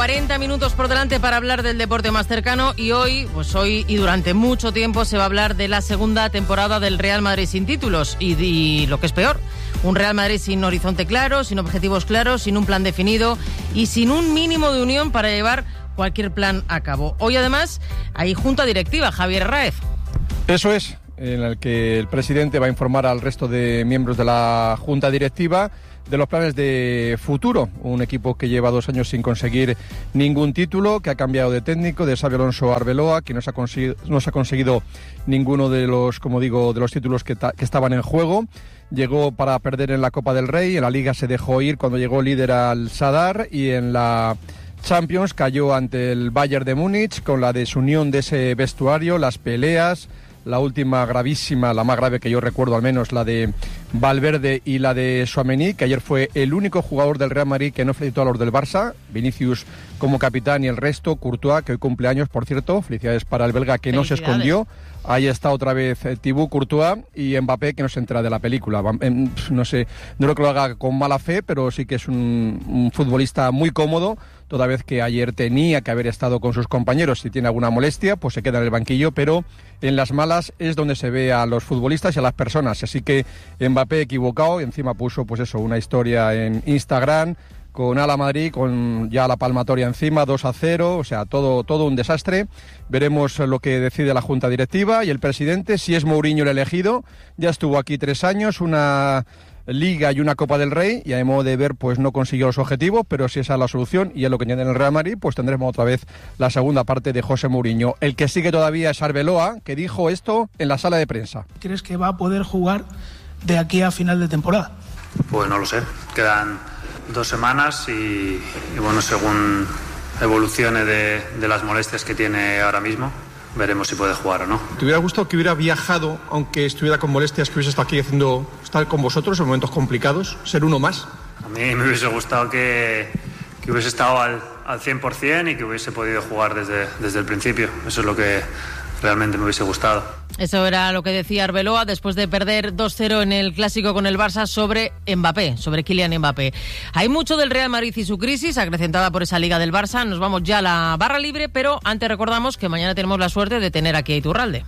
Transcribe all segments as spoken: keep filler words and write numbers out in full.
cuarenta minutos por delante para hablar del deporte más cercano y hoy, pues hoy y durante mucho tiempo se va a hablar de la segunda temporada del Real Madrid sin títulos y, y lo que es peor, un Real Madrid sin horizonte claro, sin objetivos claros, sin un plan definido y sin un mínimo de unión para llevar cualquier plan a cabo. Hoy además hay junta directiva, Javier Herráez. Eso es, en el que el presidente va a informar al resto de miembros de la junta directiva de los planes de futuro. Un equipo que lleva dos años sin conseguir ningún título, que ha cambiado de técnico, de Xabi Alonso a Arbeloa, que no se ha conseguido, no se ha conseguido ninguno de los, como digo, de los títulos que, ta, que estaban en juego. Llegó para perder en la Copa del Rey, en la Liga se dejó ir cuando llegó líder al Sadar y en la Champions cayó ante el Bayern de Múnich con la desunión de ese vestuario, las peleas. La última gravísima, la más grave que yo recuerdo al menos, la de Valverde y la de Tchouaméni, que ayer fue el único jugador del Real Madrid que no felicitó a los del Barça, Vinicius como capitán y el resto, Courtois, que hoy cumple años, por cierto, felicidades para el belga que no se escondió. Ahí está otra vez Thibaut Courtois y Mbappé, que no se entera de la película. No sé, no creo que lo haga con mala fe, pero sí que es un, un futbolista muy cómodo, toda vez que ayer tenía que haber estado con sus compañeros. Si tiene alguna molestia, pues se queda en el banquillo, pero en las malas es donde se ve a los futbolistas y a las personas. Así que Mbappé equivocado, encima puso pues eso, una historia en Instagram con Ala Madrid, con ya la palmatoria encima, dos a cero, o sea, todo, todo un desastre. Veremos lo que decide la junta directiva y el presidente, si es Mourinho el elegido. Ya estuvo aquí tres años, una Liga y una Copa del Rey, y a modo de ver pues no consiguió los objetivos, pero si esa es la solución y es lo que tiene en el Real Madrid, pues tendremos otra vez la segunda parte de José Mourinho. El que sigue todavía es Arbeloa, que dijo esto en la sala de prensa. ¿Crees que va a poder jugar de aquí a final de temporada? Pues no lo sé, quedan dos semanas y, y bueno, según evolucione de, de las molestias que tiene ahora mismo, veremos si puede jugar o no. ¿Te hubiera gustado que hubiera viajado, aunque estuviera con molestias, que hubiese estado aquí haciendo, estar con vosotros en momentos complicados, ser uno más? A mí me hubiese gustado que, que hubiese estado al, al cien por ciento y que hubiese podido jugar desde, desde el principio. Eso es lo que realmente me hubiese gustado. Eso era lo que decía Arbeloa después de perder dos cero en el Clásico con el Barça sobre Mbappé, sobre Kylian Mbappé. Hay mucho del Real Madrid y su crisis, acrecentada por esa Liga del Barça. Nos vamos ya a la barra libre, pero antes recordamos que mañana tenemos la suerte de tener aquí a Iturralde.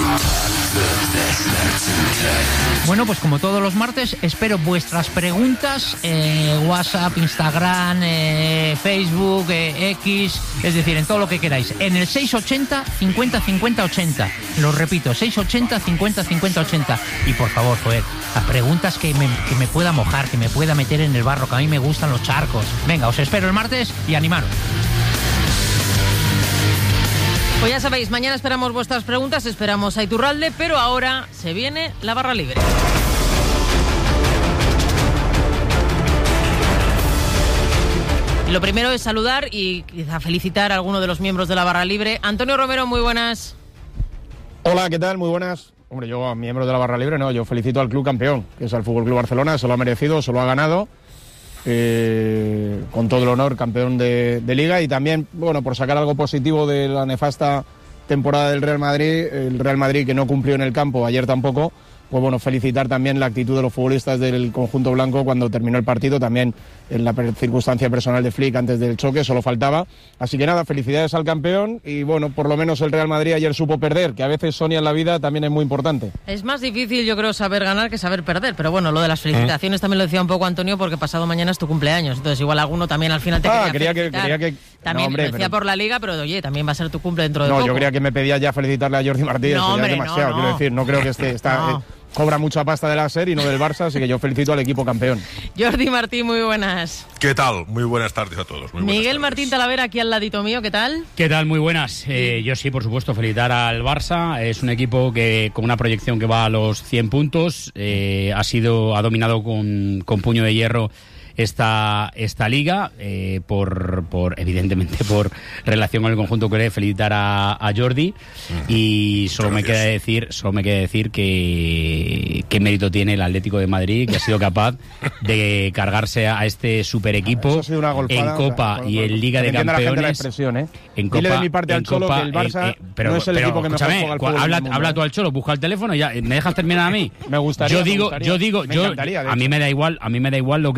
Bueno, pues como todos los martes, espero vuestras preguntas, eh, WhatsApp, Instagram, eh, Facebook, eh, X, es decir, en todo lo que queráis. En el seis ochenta cincuenta cincuenta ochenta, lo repito, seis ochenta cincuenta cincuenta ochenta. Y por favor, joder, a preguntas que me, que me pueda mojar, que me pueda meter en el barro, que a mí me gustan los charcos. Venga, os espero el martes y animaros. Pues ya sabéis, mañana esperamos vuestras preguntas, esperamos a Iturralde, pero ahora se viene la barra libre. Y lo primero es saludar y quizá felicitar a alguno de los miembros de la barra libre. Antonio Romero, muy buenas. Hola, ¿qué tal? Muy buenas. Hombre, yo, miembro de la barra libre, no, yo felicito al club campeón, que es el Fútbol Club Barcelona, se lo ha merecido, se lo ha ganado. Eh, con todo el honor, campeón de, de Liga, y también, bueno, por sacar algo positivo de la nefasta temporada del Real Madrid, el Real Madrid que no cumplió en el campo, ayer tampoco, pues bueno, felicitar también la actitud de los futbolistas del conjunto blanco cuando terminó el partido, también en la circunstancia personal de Flick antes del choque, solo faltaba. Así que nada, felicidades al campeón y bueno, por lo menos el Real Madrid ayer supo perder, que a veces, Sonia, en la vida también es muy importante. Es más difícil, yo creo, saber ganar que saber perder, pero bueno, lo de las felicitaciones ¿Eh? también lo decía un poco Antonio, porque pasado mañana es tu cumpleaños, entonces igual alguno también al final te ah, quería quería felicitar. Que, quería que... También no, hombre, lo decía pero... por la Liga, pero oye, también va a ser tu cumple dentro de no, poco. No, yo creía que me pedía ya felicitarle a Jordi Martí, no, eso hombre, ya es demasiado, no, no. quiero decir, no creo que esté... Está, no. eh, cobra mucha pasta de la SER y no del Barça, así que yo felicito al equipo campeón. Jordi Martí, muy buenas. ¿Qué tal? Muy buenas tardes a todos. Muy Miguel tardes. Martín Talavera, aquí al ladito mío, ¿qué tal? ¿Qué tal? Muy buenas. Eh, yo sí, por supuesto, felicitar al Barça. Es un equipo que con una proyección que va a los cien puntos, eh, ha sido, ha dominado con, con puño de hierro esta esta liga, eh, por, por evidentemente por relación con el conjunto que felicitar a, a Jordi. Uh-huh. Y solo me queda decir solo me queda decir que qué mérito tiene el Atlético de Madrid, que ha sido capaz de cargarse a este super equipo en Copa y en Liga de Campeones. ¿eh? En Copa, Dile de mi parte al Cholo que el Barça eh, eh, pero, no es el pero, equipo que mejor juega al fútbol habla, del mundo, habla ¿eh? tú al Cholo, busca el teléfono y ya me dejas terminar a mí. Me gustaría. Yo digo, me gustaría, yo digo, me yo encantaría, a mí me da igual, a mí me da igual lo que lo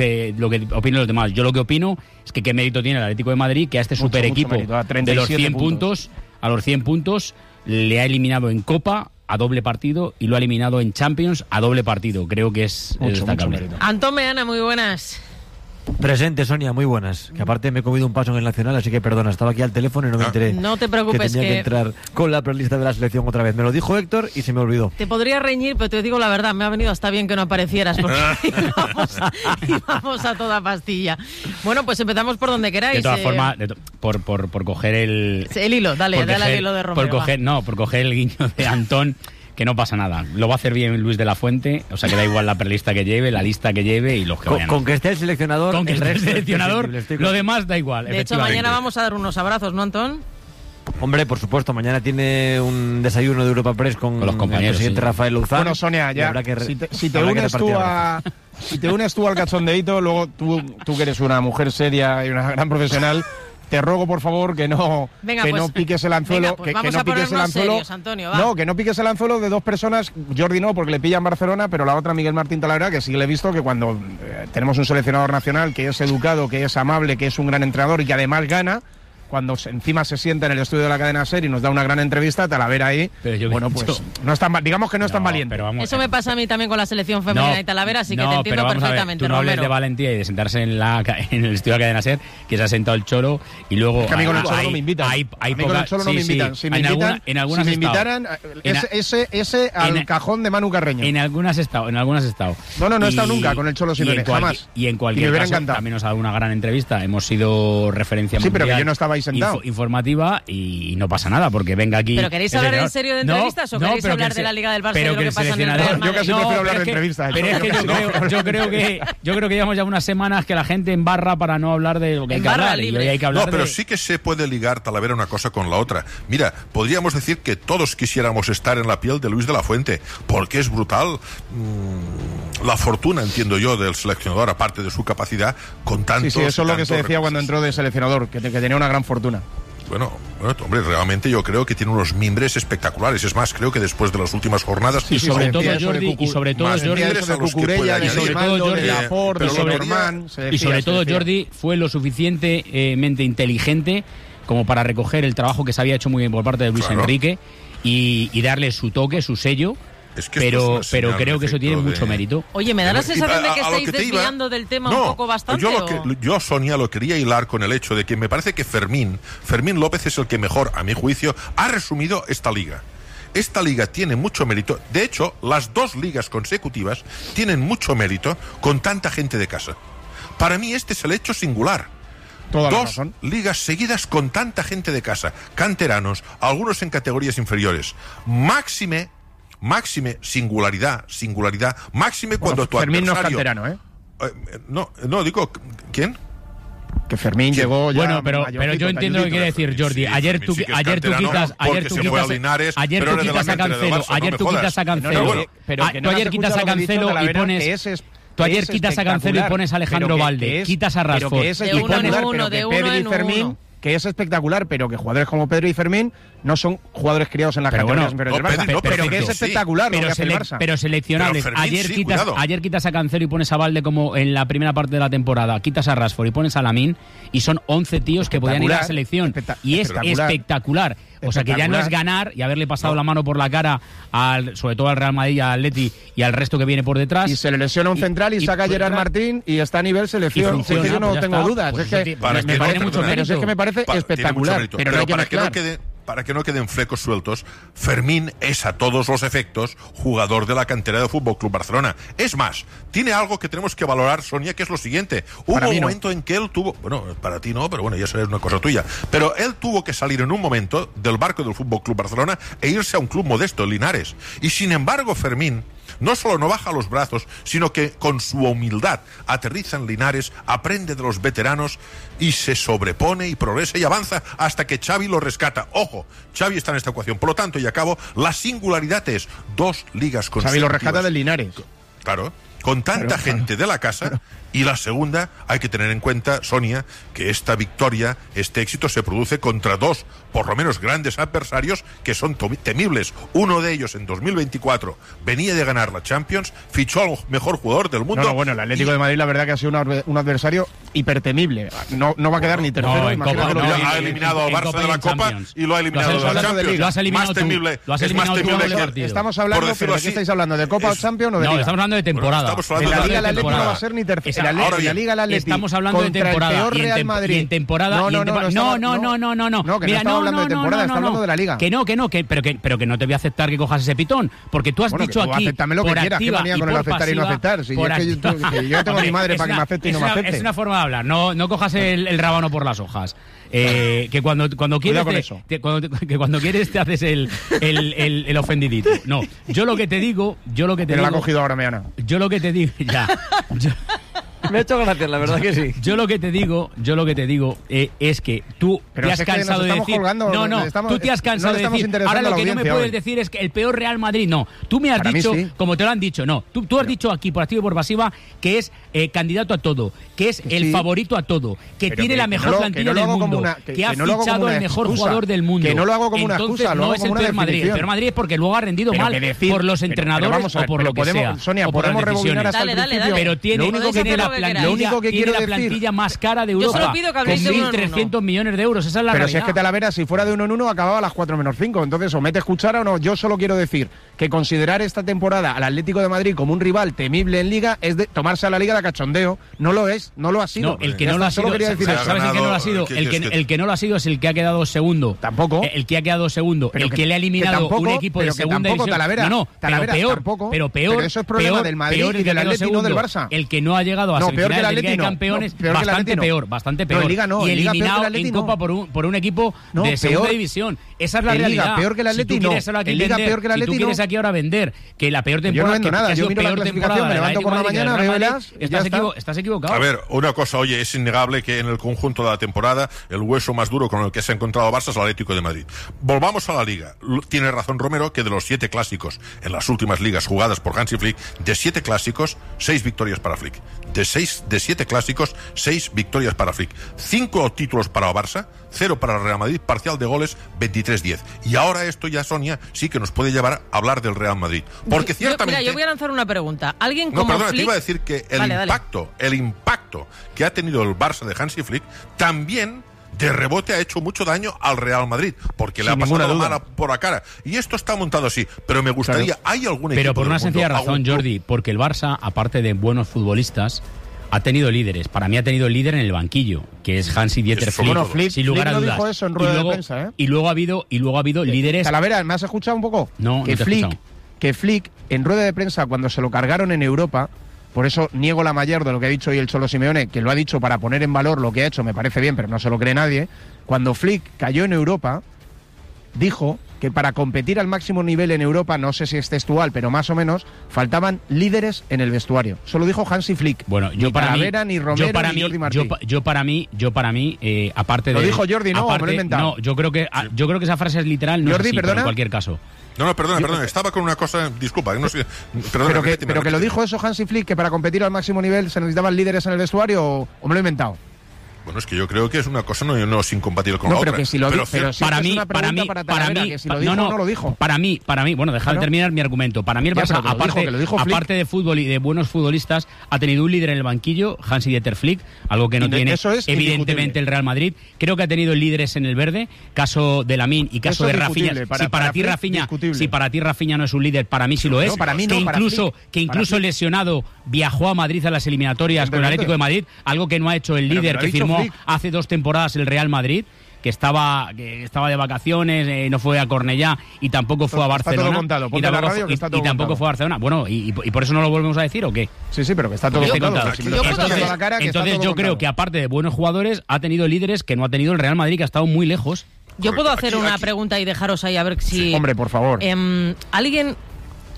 lo que opinen los demás. Yo lo que opino es que qué mérito tiene el Atlético de Madrid, que a este mucho, super equipo de los cien puntos. puntos, a los cien puntos, le ha eliminado en Copa a doble partido y lo ha eliminado en Champions a doble partido. Creo que es mucho, destacable. mucho Antón Meana, muy buenas. Presente, Sonia, muy buenas. Que aparte me he comido un paso en el Nacional, así que perdona, estaba aquí al teléfono y no me enteré. No te preocupes, que tenía que... que entrar con la prelista de la selección otra vez. Me lo dijo Héctor y se me olvidó. Te podría reñir, pero te digo la verdad, me ha venido hasta bien que no aparecieras, porque íbamos, a, íbamos a toda pastilla. Bueno, pues empezamos por donde queráis. De todas eh... formas, de to- por, por, por coger el... El hilo, dale, por dale coger, al hilo de Romero. Por coger, no, por coger el guiño de Antón... que no pasa nada. Lo va a hacer bien Luis de la Fuente, o sea que da igual la prelista que lleve, la lista que lleve y los que Con, vayan. con que esté el seleccionador, Con que el esté el resto es seleccionador, prescindible. Estoy lo con- demás da igual. De hecho, mañana vamos a dar unos abrazos, ¿no, Antón? Hombre, por supuesto, mañana tiene un desayuno de Europa Press con, Con los compañeros, el presidente sí. Rafael Luzán. Bueno, Sonia, Y ya, habrá que re- si te, si te habrá que unes tú repartir a, si te unes tú al cachondeíto, luego tú, tú que eres una mujer seria y una gran profesional, te ruego por favor que no Venga, que pues, no piques el anzuelo, venga, pues que, que vamos no a piques el ponernos anzuelo, serios, Antonio, va. no, que no piques el anzuelo de dos personas. Jordi no, porque le pilla en Barcelona, pero la otra Miguel Martín Talavera, que sí le he visto que cuando eh, tenemos un seleccionador nacional que es educado, que es amable, que es un gran entrenador y que además gana. Cuando se, encima se sienta en el estudio de la cadena SER y nos da una gran entrevista, Talavera ahí, Pero yo bueno, he pues dicho- no es tan, va- digamos que no es tan No, valiente. pero vamos, Eso me pasa a mí también con la selección femenina y Talavera, así que no, te entiendo pero vamos a ver, perfectamente, tú no hables Romero. de valentía y de sentarse en, la, ca- en el estudio de la cadena SER, que se ha sentado el Cholo y luego... Es que a mí con el hay- Cholo no hay- me invitan. Hay, hay a mí con poca- el Cholo no sí, me sí. invitan. Si me en, invitan, alguna- en algunas si me has estado. invitaran, En ese, a- ese, ese al en- cajón de Manu Carreño. En algunas he estado, en algunas he estado. No, no, no he Y- estado nunca con el Cholo y Simeone, en cualqui- jamás. Y en Y cualquier me hubiera caso, encantado. también nos ha dado una gran entrevista. Hemos sido referencia Sí, pero que mundial, yo no estaba ahí sentado. info- informativa y no pasa nada, porque venga aquí... ¿Pero queréis el hablar en seleccionador. serio de No, entrevistas o no, queréis pero hablar que de el la se- Liga del Barça pero y lo que el pasa en el seleccionador- Real Yo casi Madrid? prefiero hablar pero de es que- entrevistas. Pero es que yo creo, yo creo que yo creo que llevamos ya unas semanas que la gente embarra para no hablar de lo que hay En que barra hablar. Y libre. hoy hay que hablar No, pero de... sí que se puede ligar, Talavera, una cosa con la otra. Mira, podríamos decir que todos quisiéramos estar en la piel de Luis de la Fuente, porque es brutal mmm, la fortuna, entiendo yo, del seleccionador, aparte de su capacidad, con tantos... Sí, sí, eso es lo que se tantos decía cuando recursos. entró de seleccionador, que, te- que tenía una gran fortuna. Bueno, bueno, hombre, realmente yo creo que tiene unos mimbres espectaculares. Es más, creo que después de las últimas jornadas... Y sobre se todo, decía eso de Jordi, Cucu- y sobre todo, más Jordi, mimbres a los que puede de y sobre añadir. todo, Jordi, de Laporte, pero de lo Norman, vería- se y decía, sobre se todo decía. Jordi fue lo suficientemente inteligente como para recoger el trabajo que se había hecho muy bien por parte de Luis Claro. Enrique y, y darle su toque, su sello. Es que esto es Pero, una pero señal creo de que eso tiene efecto mucho de- mérito. Oye, me da la Y sensación de a- que a lo estáis que te iba- desviando del tema No, un poco bastante. Yo, lo ¿o? que, yo, Sonia, lo quería hilar con el hecho de que me parece que Fermín, Fermín López es el que mejor, a mi juicio, ha resumido esta liga. Esta liga tiene mucho mérito. De hecho, las dos ligas consecutivas tienen mucho mérito con tanta gente de casa. Para mí este es el hecho singular. Toda la Dos razón. ligas seguidas con tanta gente de casa, canteranos, algunos en categorías inferiores. Máxime, máxime, singularidad, singularidad, máxime cuando tu Fermín no es adversario... canterano, ¿eh? Eh, no, no, digo, ¿quién? Que Fermín Sí. llegó ya Bueno, pero, mayorcito, pero yo entiendo lo que quiere decir Fermín, Jordi. sí, Ayer Fermín tú, sí que es ayer tú canterano quitas, ayer porque tú se fue quitas, a Linares, ayer pero tú era de la quitas a mente del Cancelo, Barça, no ayer me tú jodas. quitas a No, no, Cancelo, bueno, pero ah, que tú no le ayer has quitas a escuchado lo que he dicho, Cancelo y Talavera, pones, que ese es- tú ayer es quitas a Cancelo y espectacular, pones a Alejandro pero que- Valde, que es- quitas a pero que Rashford. es De uno en espectacular, uno, pero de que uno Pedri y en Fermín, uno. que es espectacular, pero que jugadores como Pedro y Fermín no son jugadores criados en la Pero categoría bueno, inferior del no, Barça, Pedri no, pero que es perfecto, sí. espectacular lo pero, que hace el sele- Barça. pero seleccionables. Pero Fermín, ayer, sí, quitas, cuidado. ayer quitas a Cancelo y pones a Valde como en la primera parte de la temporada, quitas a Rashford y pones a Lamine y son once tíos que podían ir a la selección. Espectacular, Y es espectacular. espectacular. O sea que ya no es ganar y haberle pasado No. la mano por la cara, al, sobre todo al Real Madrid, al Atleti y al resto que viene por detrás. Y se le lesiona un Y- central y, y saca a Gerard funciona. Martín y está a nivel selección. Y funciona, Sí, que yo no pues ya tengo está. dudas. Pues es eso que tiene- me, para me que no parece, tiene mucho pero mérito. es que me parece Pa- tiene mucho espectacular. mérito. Pero, no hay que para que no mezclar. quede para que no queden flecos sueltos, Fermín es a todos los efectos jugador de la cantera del Fútbol Club Barcelona. Es más, tiene algo que tenemos que valorar, Sonia, que es lo siguiente. Hubo Para mí un no. momento en que él tuvo, bueno, para ti no, pero bueno, ya será una cosa tuya, pero él tuvo que salir en un momento del barco del Fútbol Club Barcelona e irse a un club modesto, el Linares. Y sin embargo, Fermín no solo no baja los brazos, sino que con su humildad aterriza en Linares, aprende de los veteranos y se sobrepone y progresa y avanza hasta que Xavi lo rescata. Ojo, Xavi está en esta ecuación. Por lo tanto, y acabo, la singularidad es dos ligas consecutivas. Xavi lo rescata del Linares. Claro. con tanta pero, gente de la casa. Pero, y la segunda, hay que tener en cuenta, Sonia, que esta victoria, este éxito se produce contra dos, por lo menos grandes adversarios que son temibles. Uno de ellos en dos mil veinticuatro venía de ganar la Champions, fichó al mejor jugador del mundo. No, no, bueno, el Atlético y... de Madrid la verdad que ha sido un, un adversario hipertemible. No, no va a quedar ni tercero. No, Copa, no, no, ha eliminado al Barça de la Copa Champions. Y lo ha eliminado de la Champions. Lo has eliminado más temible, tú. Lo has eliminado es más temible tú que... Estamos hablando, pero ¿de qué estáis hablando? ¿De Copa o Champions o de No, Liga? estamos hablando de temporada. Bueno, en la Liga el Atlético no va a ser ni tercero. En la Liga el Atlético estamos hablando de temporada. El peor Real y, en Madrid. y en temporada. No, no, no, no, no, no, no, no, no. No, que Mira, no estamos hablando no, de temporada, no, está no, hablando de la Liga. Que no, que no, que, pero, que, pero que no te voy a aceptar que cojas ese pitón. Porque tú has bueno, dicho que tú aquí. Acéptame lo que quieras, qué manía con el aceptar y no aceptar. Si yo, es que yo, que yo tengo a mi madre para que me acepte y no me acepte. Es una forma de hablar. No, no cojas el, el rábano por las hojas. Eh, que cuando, cuando quieres te, te, cuando, que cuando quieres te haces el, el, el, el ofendidito. No, yo lo que te digo, yo lo que te Pero digo. lo ha cogido ahora mañana. Yo lo que te digo, ya. Yo, me ha hecho gracia, la verdad que sí. Yo lo que te digo, yo lo que te digo eh, es que tú pero te has es cansado que de decir. Colgando, no, no, estamos, tú te has cansado no de decir. Ahora lo que no me puedes hoy. decir es que el peor Real Madrid, no. Tú me has Para dicho, sí. como te lo han dicho, no. Tú, tú has pero. dicho aquí por activa y por pasiva que es eh, candidato a todo, que es que el sí. favorito a todo, que pero tiene que, la que mejor no, plantilla no del mundo, una, que, que ha que no fichado al mejor excusa, jugador del mundo. Que no lo hago como una Entonces, excusa, lo no hago es como el peor Madrid. El peor Madrid es porque luego ha rendido mal por los entrenadores o por lo que sea. Sonia, podemos rebobinar hasta el principio. Pero tiene la plantilla más cara de Europa. Yo solo pido que habléis de mil trescientos millones de euros, esa es la Pero realidad. si es que Talavera, si fuera de uno en uno, acababa a las cuatro menos cinco. Entonces, o metes cuchara o no. Yo solo quiero decir que considerar esta temporada al Atlético de Madrid como un rival temible en Liga es de tomarse a la Liga de cachondeo. No lo es, no lo ha sido. No, el que no lo ha sido, ¿sabes el que no lo ha sido? El que, el que no lo ha sido es el que ha quedado segundo. Tampoco. El que ha quedado segundo. El que le ha eliminado un equipo de segunda división. Talavera, no, no, Talavera, pero peor, tampoco, pero peor. Pero eso es problema del Madrid y del Atlético, no del Barça. El que no ha llegado a semifinales de Liga de Campeones, bastante peor, bastante peor. Y eliminado en Copa por un por un equipo de segunda división. Esa es la realidad. Peor que el Atlético. Si tú quieres aquí ahora vender que la peor temporada, yo no vendo nada, yo miro la clasificación, me levanto por la mañana, veo las, estás, equivo, estás equivocado. A ver, una cosa, oye, es innegable que en el conjunto de la temporada el hueso más duro con el que se ha encontrado Barça es el Atlético de Madrid. Volvamos a la Liga. Tiene razón Romero que de los siete clásicos en las últimas ligas jugadas por Hansi Flick, de siete clásicos, seis victorias para Flick. De seis, de siete clásicos, seis victorias para Flick. Cinco títulos para Barça, cero para el Real Madrid, parcial de goles veintitrés diez. Y ahora esto ya, Sonia, sí que nos puede llevar a hablar del Real Madrid. Porque ciertamente... Yo, mira, yo voy a lanzar una pregunta. ¿Alguien no, como perdona, Flick... te iba a decir que el vale, impacto, dale. el impacto que ha tenido el Barça de Hansi Flick también de rebote ha hecho mucho daño al Real Madrid, porque le Sin ha pasado la mano por la cara. Y esto está montado así. Pero me gustaría, claro. ¿hay algún equipo Pero por una del mundo, sencilla razón, Jordi, porque el Barça, aparte de buenos futbolistas, ha tenido líderes. Para mí ha tenido líder en el banquillo, que es Hansi-Dieter Flick, bueno, Flick, sin lugar Flick a dudas. No dijo eso en rueda y, luego, de prensa, ¿eh? y luego ha habido y luego ha habido líderes. Talavera, ¿me has escuchado un poco? No, que no te Flick, he escuchado. Que Flick en rueda de prensa cuando se lo cargaron en Europa, por eso niego la mayor de lo que ha dicho hoy el Cholo Simeone, que lo ha dicho para poner en valor lo que ha hecho, me parece bien, pero no se lo cree nadie. Cuando Flick cayó en Europa, dijo que para competir al máximo nivel en Europa, no sé si es textual, pero más o menos, faltaban líderes en el vestuario. Eso lo dijo Hansi Flick. Bueno, yo ni para Talavera, mí, ni Romero, yo para ni mí, Jordi Martí. Yo, yo para mí, yo para mí, eh, aparte de... Lo dijo Jordi, no, aparte, me lo he inventado. No, yo creo que, yo creo que esa frase es literal, no Jordi, es así, perdona. pero en cualquier caso. No, no, perdona, perdona, estaba con una cosa, disculpa, no sé, perdona, pero que, repíteme, pero que lo dijo eso Hansi Flick, que para competir al máximo nivel se necesitaban líderes en el vestuario, o, o me lo he inventado. Bueno, es que yo creo que es una cosa no, no es incompatible con no, la pero otra. Que si lo pero di, pero si para, mí, es para mí, para para mí, que si lo dijo no, no, no lo dijo. Para mí, para mí, bueno, dejad de terminar mi argumento. Para mí el Barça, ya, aparte, dijo, dijo aparte de fútbol y de buenos futbolistas, ha tenido un líder en el banquillo, Hansi-Dieter Flick, algo que no y tiene eso es evidentemente el Real Madrid. Creo que ha tenido líderes en el verde, caso de Lamine y caso eso de Rafinha. Para, si para, para ti Flick, Rafinha, discutible. si para ti Rafinha no es un líder, para mí sí lo es. No, para mí no, que para incluso Flick, que incluso para lesionado viajó a Madrid a las eliminatorias con el Atlético de Madrid, algo que no ha hecho el líder que firmó Flick. hace dos temporadas el Real Madrid, que estaba que estaba de vacaciones, eh, no fue a Cornellá y tampoco fue a Barcelona. Está todo montado, y tampoco, radio, y, está todo y tampoco montado. fue a Barcelona. Bueno, y, y por eso no lo volvemos a decir, ¿o qué? Sí, sí, pero que está todo Yo, montado. entonces, Si me lo estás echando a la cara, que entonces está todo yo creo montado. que aparte de buenos jugadores, ha tenido líderes que no ha tenido el Real Madrid, que ha estado muy lejos. Yo puedo hacer Aquí, una aquí. pregunta y dejaros ahí a ver si... Sí, hombre, por favor. Eh, ¿Alguien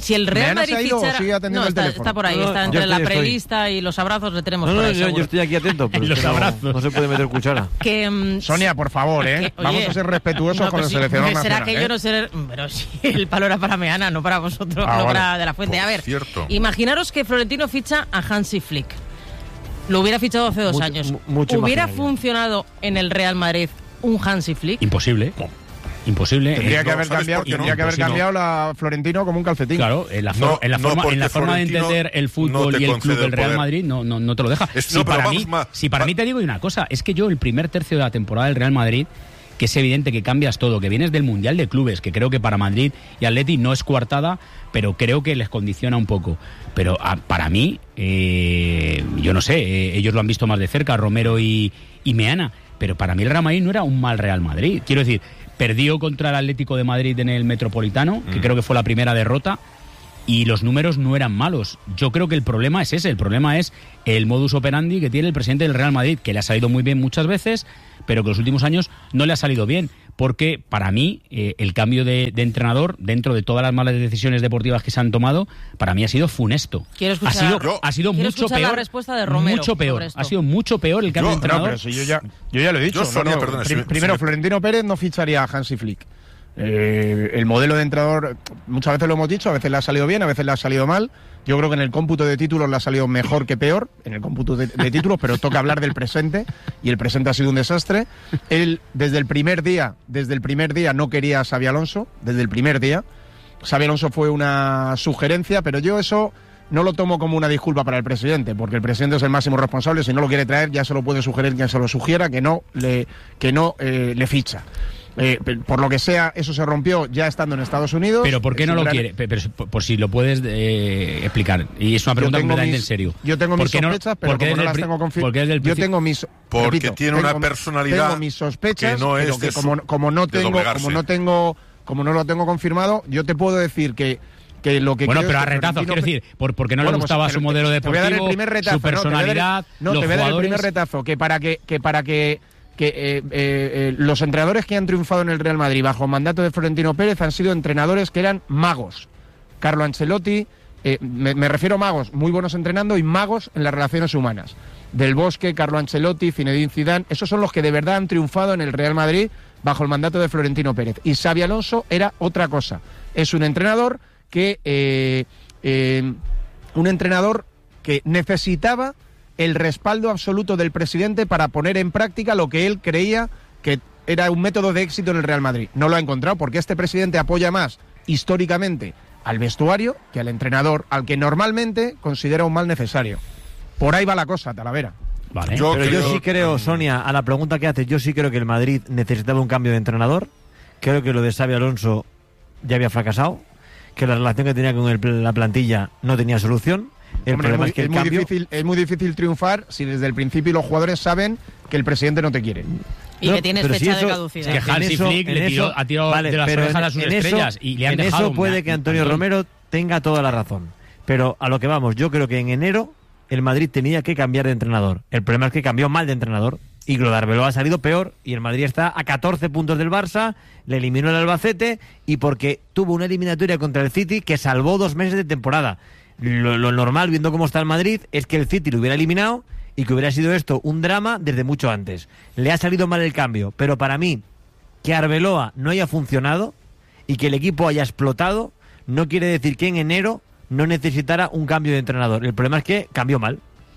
Si el Real Madrid fichara... Sigue atendiendo no, el está, teléfono. está por ahí, No, está entre estoy, la estoy. prelista y los abrazos le tenemos No, por no, ahí, yo, yo seguro. estoy aquí atento, pero Los es que no- abrazos. No, se puede meter cuchara. Que, mm, Sonia, por favor, ¿eh? que, Vamos oye, a ser respetuosos no, con pero el sí, seleccionador ¿será nacional. que ¿eh? yo no sé? Pero sí, el palo era para Meana, no para vosotros, Ah, no vale. para De la Fuente. Por A ver, cierto. imaginaros que Florentino ficha a Hansi Flick. Lo hubiera fichado hace dos Mucho- años. mu- mucho ¿Hubiera imaginario. funcionado en el Real Madrid un Hansi Flick? Imposible. Imposible. Tendría Eh, que no, haber ¿sabes cambiado, por qué no? tendría que haber Imposible. cambiado la Florentino como un calcetín. Claro, en la, for- No, en la no, forma, porque en la forma de Florentino entender el no fútbol te y el concede club del el Real poder. Madrid no, no, no te lo deja. Es- si no, pero para, vamos mí, más- si para va- mí te digo una cosa, es que yo el primer tercio de la temporada del Real Madrid, que es evidente que cambias todo, que vienes del Mundial de Clubes, que creo que para Madrid y Atleti no es coartada, pero creo que les condiciona un poco. Pero a, para mí, eh, yo no sé, eh, ellos lo han visto más de cerca, Romero y, y Meana, pero para mí el Real Madrid no era un mal Real Madrid. Quiero decir, perdió contra el Atlético de Madrid en el Metropolitano, que Mm. creo que fue la primera derrota, y los números no eran malos. Yo creo que el problema es ese, el problema es el modus operandi que tiene el presidente del Real Madrid, que le ha salido muy bien muchas veces, pero que los últimos años no le ha salido bien, porque para mí eh, el cambio de, de entrenador, dentro de todas las malas decisiones deportivas que se han tomado, para mí ha sido funesto. Quiero escuchar- ha sido, Yo- ha sido quiero mucho escuchar la peor. respuesta de Romero mucho peor. sobre esto. Ha sido mucho peor el cambio Yo- de No, entrenador. pero si yo ya, yo ya lo he dicho. Yo, no, Sonia, no, perdona, pri- si- primero, si- Florentino Pérez no ficharía a Hansi Flick. Eh, el modelo de entrenador, muchas veces lo hemos dicho, a veces le ha salido bien, a veces le ha salido mal. Yo creo que en el cómputo de títulos le ha salido mejor que peor, en el cómputo de, de títulos, pero toca hablar del presente, y el presente ha sido un desastre. Él, desde el primer día, desde el primer día no quería a Xabi Alonso, desde el primer día. Xabi Alonso fue una sugerencia, pero yo eso no lo tomo como una disculpa para el presidente, porque el presidente es el máximo responsable. Si no lo quiere traer, ya se lo puede sugerir quien se lo sugiera, que no le, que no eh, le ficha. Eh, por lo que sea, eso se rompió ya estando en Estados Unidos. Pero ¿por qué Es no un lo gran- quiere? Pe- Pero, por, por si lo puedes eh, explicar. Y es una Yo pregunta tengo completamente mis- en serio. Yo tengo ¿Por mis qué no- sospechas, pero por qué como no desde el las pri- tengo por qué desde confirmadas. el Yo principio- tengo mis. Porque repito, tiene una tengo- personalidad Tengo mis sospechas, que no es pero que de como, su- como no de tengo, doblegarse. como no tengo, como no lo tengo confirmado, yo te puedo decir que. Que lo que Bueno, creo pero es a que retazos, Florentino quiero decir, por, porque no Bueno, le pues, gustaba pero su te- modelo te voy a dar el deportivo, primer retazo, su no, te voy a dar el- personalidad, No, los te voy a dar el jugadores... primer retazo, que para que, que para que, que eh, eh, eh, los entrenadores que han triunfado en el Real Madrid bajo mandato de Florentino Pérez han sido entrenadores que eran magos. Carlo Ancelotti, eh, me, me refiero a magos, muy buenos entrenando, y magos en las relaciones humanas. Del Bosque, Carlo Ancelotti, Zinedine Zidane, esos son los que de verdad han triunfado en el Real Madrid bajo el mandato de Florentino Pérez. Y Xabi Alonso era otra cosa. Es un entrenador que... Eh, eh, un entrenador que necesitaba el respaldo absoluto del presidente para poner en práctica lo que él creía que era un método de éxito en el Real Madrid. No lo ha encontrado porque este presidente apoya más históricamente al vestuario que al entrenador, al que normalmente considera un mal necesario. Por ahí va la cosa, Talavera. Vale. Yo Pero yo creo- sí creo, Sonia, a la pregunta que haces, yo sí creo que el Madrid necesitaba un cambio de entrenador. Creo que lo de Xabi Alonso ya había fracasado, que la relación que tenía con el- la plantilla no tenía solución. El Hombre, problema es, muy, es que el es muy cambio... difícil, es muy difícil triunfar si desde el principio los jugadores saben que el presidente no te quiere. Y No, que tienes pero fecha si de eso- caducidad. Que en Hansi eso- Flick en le tiró- eso- ha tirado vale, de las pero orejas en- a sus en eso- estrellas y le han en dejado eso puede una- que Antonio Antón. Romero tenga toda la razón. Pero a lo que vamos, yo creo que en enero el Madrid tenía que cambiar de entrenador. El problema es que cambió mal de entrenador. Y Claudio Arbeloa ha salido peor y el Madrid está a catorce puntos del Barça, le eliminó el Albacete y porque tuvo una eliminatoria contra el City que salvó dos meses de temporada. Lo, lo normal, viendo cómo está el Madrid, es que el City lo hubiera eliminado y que hubiera sido esto un drama desde mucho antes. Le ha salido mal el cambio, pero para mí, que Arbeloa no haya funcionado y que el equipo haya explotado, no quiere decir que en enero no necesitara un cambio de entrenador. El problema es que cambió mal.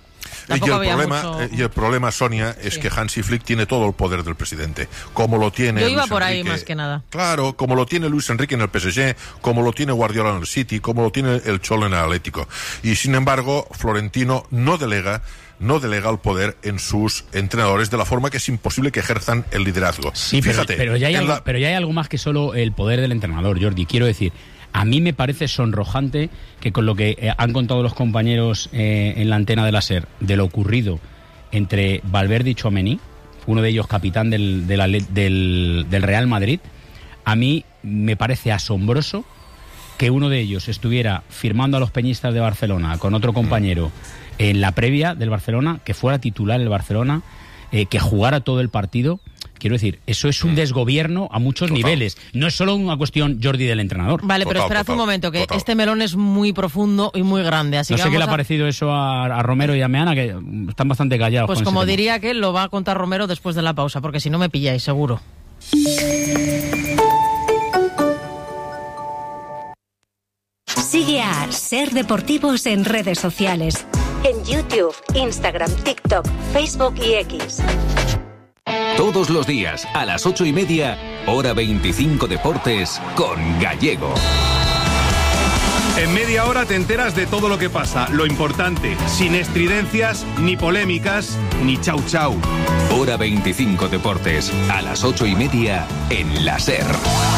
Y Tampoco el, había problema, mucho- eh, y el problema, Sonia, es Sí. que Hansi Flick tiene todo el poder del presidente, como lo tiene Yo iba Luis por ahí Enrique. más que nada. Claro, como lo tiene Luis Enrique en el P S G, como lo tiene Guardiola en el City, como lo tiene el Cholo en el Atlético. Y sin embargo, Florentino no delega no delega el poder en sus entrenadores de la forma que es imposible que ejerzan el liderazgo. Sí, pero, Fíjate, pero, ya hay en algo, la- pero ya hay algo más que solo el poder del entrenador, Jordi. Quiero decir, a mí me parece sonrojante que con lo que eh, han contado los compañeros eh, en la antena de la SER, de lo ocurrido entre Valverde y Tchouaméni, uno de ellos capitán del, del, Atlet- del, del Real Madrid, a mí me parece asombroso que uno de ellos estuviera firmando a los peñistas de Barcelona con otro compañero en la previa del Barcelona, que fuera titular el Barcelona, eh, que jugara todo el partido. Quiero decir, eso es un desgobierno a muchos Total. niveles. No es solo una cuestión, Jordi, del entrenador. Vale, pero Total, esperad total, un momento, que total. este melón es muy profundo y muy grande. Así No que sé qué le vamos ha a- parecido eso a, a Romero y a Meana, que están bastante callados. Pues con como ese tema. diría que lo va a contar Romero después de la pausa, porque si no me pilláis, seguro. Sigue a Ser Deportivos en redes sociales. En YouTube, Instagram, TikTok, Facebook y X. Todos los días, a las ocho y media, hora veinticinco Deportes, con Gallego. En media hora te enteras de todo lo que pasa, lo importante, sin estridencias, ni polémicas, ni chau chau. Hora veinticinco Deportes, a las ocho y media, en la SER.